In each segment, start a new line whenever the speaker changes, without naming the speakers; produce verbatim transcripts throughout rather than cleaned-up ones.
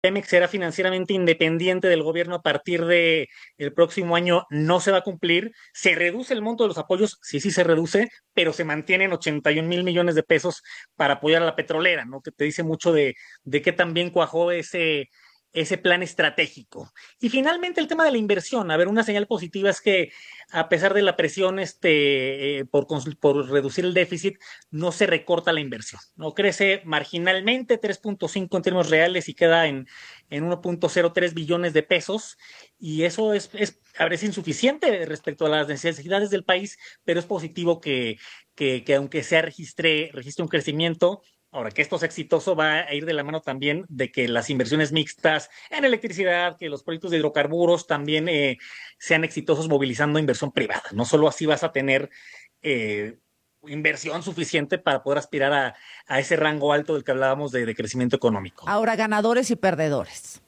Pemex será financieramente independiente del gobierno a partir de el próximo año no se va a cumplir. Se reduce el monto de los apoyos, sí, sí se reduce, pero se mantienen ochenta y un mil millones de pesos para apoyar a la petrolera, ¿no? Que te dice mucho de, de qué tan bien cuajó ese, ese plan estratégico. Y finalmente el tema de la inversión. A ver, una señal positiva es que a pesar de la presión este, eh, por, por reducir el déficit, no se recorta la inversión, no crece marginalmente tres punto cinco en términos reales y queda en, en uno punto cero tres billones de pesos, y eso es, es, a ver, es insuficiente respecto a las necesidades del país, pero es positivo que, que, que aunque sea registre, registre un crecimiento. Ahora, que esto sea exitoso va a ir de la mano también de que las inversiones mixtas en electricidad, que los proyectos de hidrocarburos también eh, sean exitosos movilizando inversión privada. No solo así vas a tener eh, inversión suficiente para poder aspirar a, a ese rango alto del que hablábamos de, de crecimiento económico.
Ahora, ganadores y perdedores.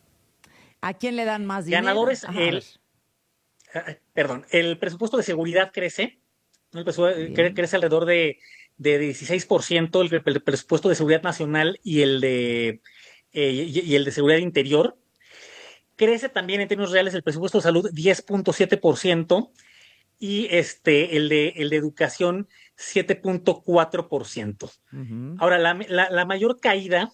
¿A quién le dan más dinero?
Ganadores,
Ajá, a ver.
el, eh, perdón, el presupuesto de seguridad crece, ¿no? El presupuesto cre-
Bien.
crece alrededor de, de dieciséis por ciento, el, el presupuesto de seguridad nacional y el de, eh, y, y el de seguridad interior. Crece también en términos reales el presupuesto de salud diez punto siete por ciento y este, el, de, el de educación siete punto cuatro por ciento.
Ujú.
Ahora, la, la, la mayor caída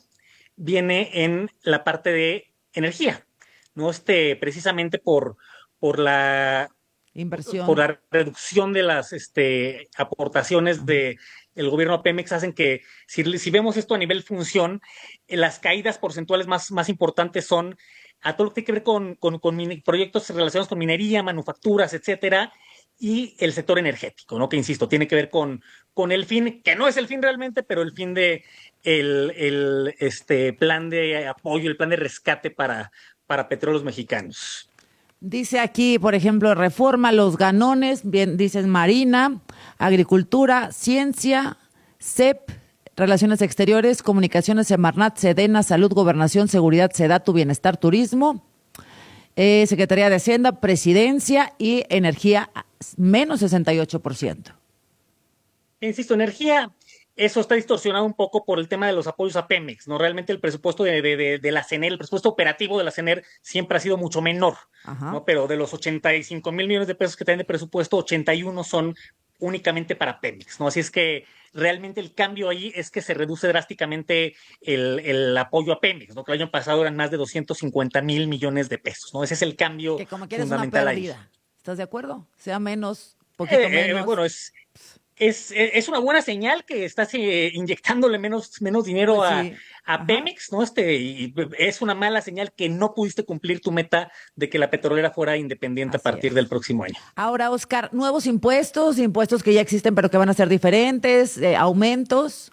viene en la parte de energía, ¿no? Este, precisamente por, por la por
Inversión.
la reducción de las este, aportaciones
Ajá.
de el gobierno a Pemex hacen que, si, si vemos esto a nivel función, eh, las caídas porcentuales más, más importantes son a todo lo que tiene que ver con, con, con mine- proyectos relacionados con minería, manufacturas, etcétera, y el sector energético, ¿no? Que insisto, tiene que ver con, con el fin, que no es el fin realmente, pero el fin de el, el este plan de apoyo, el plan de rescate para, para petróleos mexicanos.
Dice aquí, por ejemplo, reforma, los ganones, bien, dices Marina, Agricultura, Ciencia, C E P, Relaciones Exteriores, Comunicaciones, Semarnat, Sedena, Salud, Gobernación, Seguridad, Sedatu, Bienestar, Turismo, eh, Secretaría de Hacienda, Presidencia y Energía, menos sesenta y ocho por ciento.
Insisto, energía, eso está distorsionado un poco por el tema de los apoyos a Pemex, ¿no? Realmente el presupuesto de, de, de, de la CENER, el presupuesto operativo de la CENER siempre ha sido mucho menor,
Ajá.
¿no? Pero de los ochenta y cinco mil millones de pesos que tienen de presupuesto, ochenta y uno son únicamente para Pemex, ¿no? Así es que realmente el cambio ahí es que se reduce drásticamente el, el apoyo a Pemex, ¿no? Que el año pasado eran más de doscientos cincuenta mil millones de pesos, ¿no? Ese es el cambio
Que como quieres una
fundamental ahí.
pérdida. ¿Estás de acuerdo? Sea menos, poquito
Eh, eh,
menos.
bueno, es, es, es una buena señal que estás eh, inyectándole menos, menos dinero
Pues
a,
sí.
a
Ajá.
Pemex, ¿no? Este, y es una mala señal que no pudiste cumplir tu meta de que la petrolera fuera independiente a
Así
partir del
es.
próximo año.
Ahora, Oscar, nuevos impuestos, impuestos que ya existen pero que van a ser diferentes, eh, aumentos.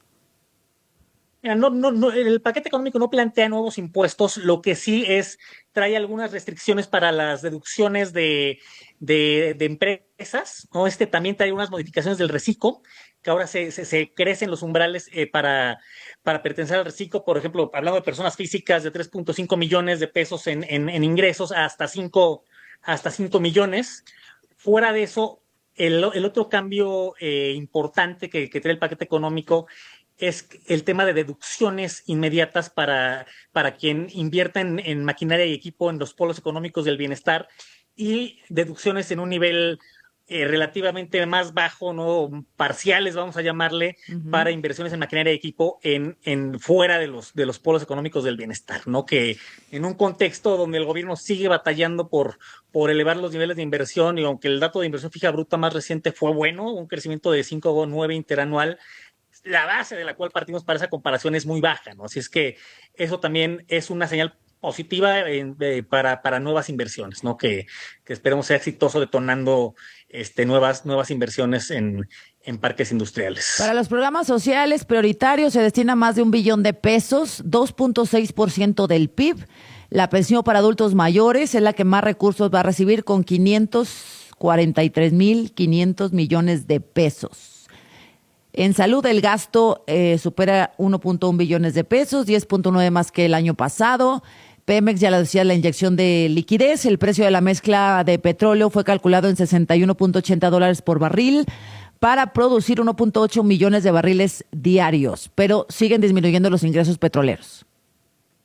Mira, no, no, no, el paquete económico no plantea nuevos impuestos, lo que sí es, trae algunas restricciones para las deducciones de, de, de empresas, ¿no? Este también trae unas modificaciones del reciclo, que ahora se, se, se crecen los umbrales eh, para, para pertenecer al reciclo, por ejemplo, hablando de personas físicas de tres punto cinco millones de pesos en, en, en ingresos hasta cinco hasta cinco millones. Fuera de eso, el, el otro cambio eh, importante que, que trae el paquete económico es el tema de deducciones inmediatas para, para quien invierta en, en maquinaria y equipo en los polos económicos del bienestar, y deducciones en un nivel eh, relativamente más bajo, no parciales, vamos a llamarle,
Ujú.
para inversiones en maquinaria y equipo en, en fuera de los, de los polos económicos del bienestar, ¿no? Que en un contexto donde el gobierno sigue batallando por, por elevar los niveles de inversión, y aunque el dato de inversión fija bruta más reciente fue bueno, un crecimiento de cinco coma nueve interanual, la base de la cual partimos para esa comparación es muy baja, ¿no? Así es que eso también es una señal positiva en, eh, para, para nuevas inversiones, ¿no? Que, que esperemos sea exitoso detonando este, nuevas, nuevas inversiones en, en parques
Para
industriales.
los programas sociales prioritarios se destina más de un billón de pesos, dos punto seis por ciento del P I B. La pensión para adultos mayores es la que más recursos va a recibir con quinientos cuarenta y tres mil quinientos millones de pesos. En salud el gasto eh, supera uno punto uno billones de pesos, diez punto nueve más que el año pasado. Pemex, ya lo decía, la inyección de liquidez. El precio de la mezcla de petróleo fue calculado en sesenta y uno punto ochenta dólares por barril para producir uno punto ocho millones de barriles diarios, pero siguen disminuyendo los ingresos petroleros.